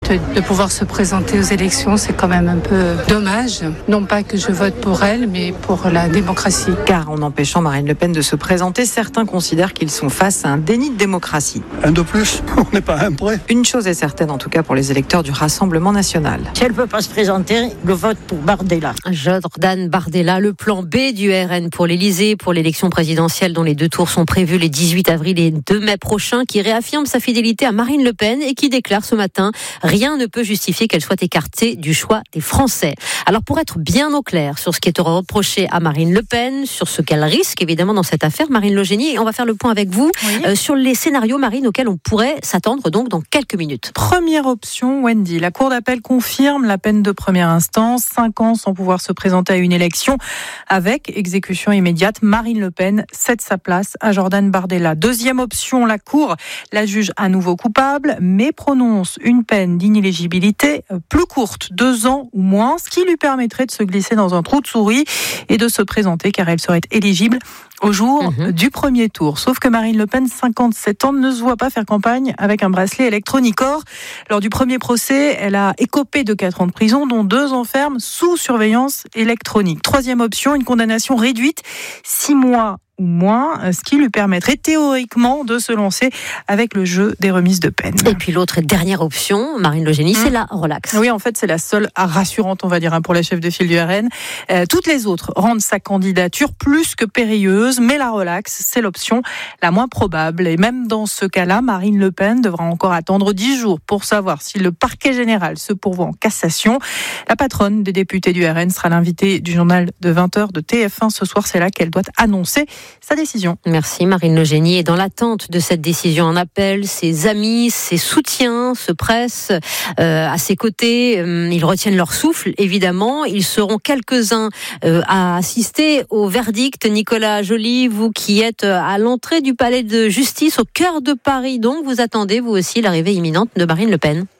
de pouvoir se présenter aux élections. C'est quand même un peu dommage. Non pas que je vote pour elle, mais pour la démocratie. Car en empêchant Marine Le Pen de se présenter, certains considèrent qu'ils sont face à un déni de démocratie. Un de plus, on n'est pas un prêt. Une chose est certaine, en tout cas pour les électeurs du Rassemblement national. Si elle ne peut pas se présenter, le vote pour Bardella. Jordan Bardella, le plan B du RN pour l'Élysée, pour l'élection présidentielle dont les 2 tours sont prévus les 18 avril et 2 mai prochains, qui réaffirme sa fidélité à Marine Le Pen et qui déclare ce matin « Rien ne peut justifier qu'elle soit écartée du choix des Français ». Alors pour être bien au clair sur ce qui est reproché à Marine Le Pen, sur ce qu'elle risque évidemment dans cette affaire, Marine Logénie, on va faire le point avec vous sur les scénarios, Marine, auxquels on pourrait s'attendre donc dans quelques minutes. Première option, Wendy, la Cour d'appel confirme la peine de première instance, 5 ans sans pouvoir se présenter à une élection, avec exécution immédiate. Marine Le Pen cède sa place à Jordan Bardella. Deuxième option, la Cour la juge à nouveau coupable, mais prononce une peine d'inéligibilité plus courte, 2 ans ou moins, ce qui lui permettrait de se glisser dans un trou de souris et de se présenter car elle serait éligible au jour du premier tour. Sauf que Marine Le Pen, 57 ans, ne se voit pas faire campagne avec un bracelet électronique. Or, lors du premier procès, elle a écopé de 4 ans de prison, dont 2 ans ferme sous surveillance électronique. Troisième option, une condamnation réduite, 6 mois ou moins, ce qui lui permettrait théoriquement de se lancer avec le jeu des remises de peine. Et puis l'autre et dernière option, Marine Logénie, c'est la relax. Oui, en fait, c'est la seule rassurante, on va dire, pour la chef de file du RN. Toutes les autres rendent sa candidature plus que périlleuse, mais la relax, c'est l'option la moins probable. Et même dans ce cas-là, Marine Le Pen devra encore attendre 10 jours pour savoir si le parquet général se pourvoit en cassation. La patronne des députés du RN sera l'invitée du journal de 20h de TF1 ce soir. C'est là qu'elle doit annoncer sa décision. Merci Marine Logénie. Et dans l'attente de cette décision en appel, ses amis, ses soutiens se pressent à ses côtés. Ils retiennent leur souffle, évidemment. Ils seront quelques-uns à assister au verdict. Nicolas Joly, vous qui êtes à l'entrée du palais de justice, au cœur de Paris, donc vous attendez vous aussi l'arrivée imminente de Marine Le Pen.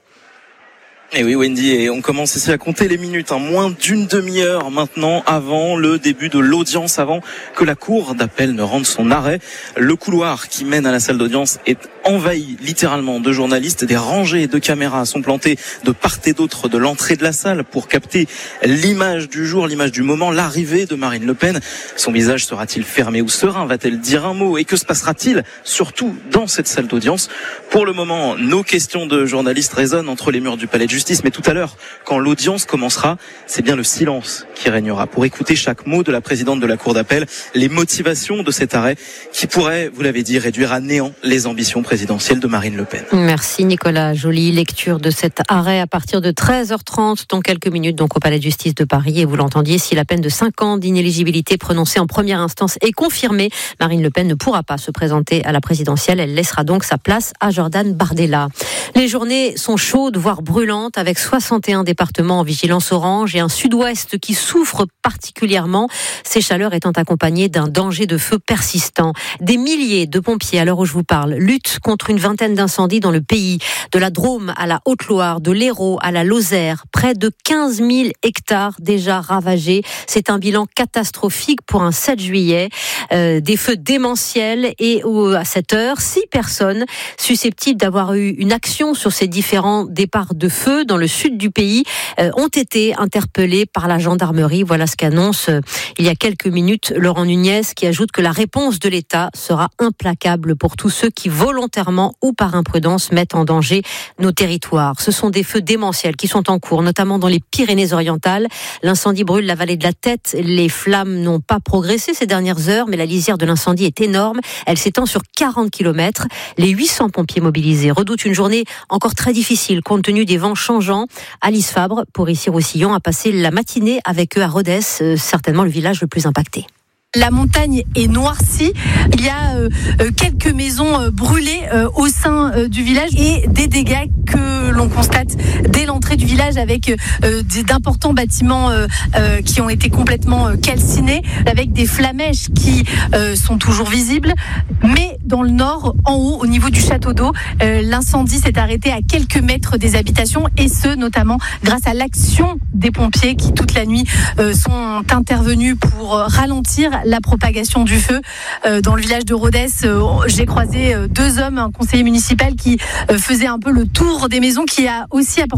Et oui Wendy, et on commence ici à compter les minutes, moins d'une demi-heure maintenant avant le début de l'audience, avant que la cour d'appel ne rende son arrêt. Le couloir qui mène à la salle d'audience est envahi littéralement de journalistes. Des rangées de caméras sont plantées de part et d'autre de l'entrée de la salle pour capter l'image du jour, l'image du moment, l'arrivée de Marine Le Pen. Son visage sera-t-il fermé ou serein? Va-t-elle dire un mot? Et que se passera-t-il surtout dans cette salle d'audience? Pour le moment, nos questions de journalistes résonnent entre les murs du palais de justice, mais tout à l'heure, quand l'audience commencera, c'est bien le silence qui régnera pour écouter chaque mot de la présidente de la Cour d'appel, les motivations de cet arrêt qui pourrait, vous l'avez dit, réduire à néant les ambitions présidentielles de Marine Le Pen. Merci Nicolas Joly. Lecture de cet arrêt à partir de 13h30 dans quelques minutes, donc au palais de justice de Paris. Et vous l'entendiez, si la peine de 5 ans d'inéligibilité prononcée en première instance est confirmée, Marine Le Pen ne pourra pas se présenter à la présidentielle. Elle laissera donc sa place à Jordan Bardella. Les journées sont chaudes, voire brûlantes, avec 61 départements en vigilance orange et un sud-ouest qui souffre particulièrement, ces chaleurs étant accompagnées d'un danger de feu persistant. Des milliers de pompiers, à l'heure où je vous parle, luttent contre une vingtaine d'incendies dans le pays, de la Drôme à la Haute-Loire, de l'Hérault à la Lozère, près de 15 000 hectares déjà ravagés. C'est un bilan catastrophique pour un 7 juillet. Des feux démentiels et à cette heure, 6 personnes susceptibles d'avoir eu une action sur ces différents départs de feu dans le sud du pays ont été interpellés par la gendarmerie. Voilà ce qu'annonce il y a quelques minutes Laurent Nunez, qui ajoute que la réponse de l'État sera implacable pour tous ceux qui volontairement ou par imprudence mettent en danger nos territoires. Ce sont des feux démentiels qui sont en cours, notamment dans les Pyrénées-Orientales. L'incendie brûle la vallée de la Tête. Les flammes n'ont pas progressé ces dernières heures, mais la lisière de l'incendie est énorme. Elle s'étend sur 40 km. Les 800 pompiers mobilisés redoutent une journée encore très difficile compte tenu des vents changeants. Alice Fabre, pour Issy-Roussillon, a passé la matinée avec eux à Rodez, certainement le village le plus impacté. La montagne est noircie. Il y a quelques maisons brûlées au sein du village et des dégâts que l'on constate dès l'entrée du village avec d'importants bâtiments qui ont été complètement calcinés, avec des flamèches qui sont toujours visibles. Mais dans le nord, en haut, au niveau du château d'eau, l'incendie s'est arrêté à quelques mètres des habitations, et ce notamment grâce à l'action des pompiers qui toute la nuit sont intervenus pour ralentir la propagation du feu. Dans le village de Rodez, j'ai croisé 2 hommes, un conseiller municipal qui faisait un peu le tour des maisons, qui a aussi apporté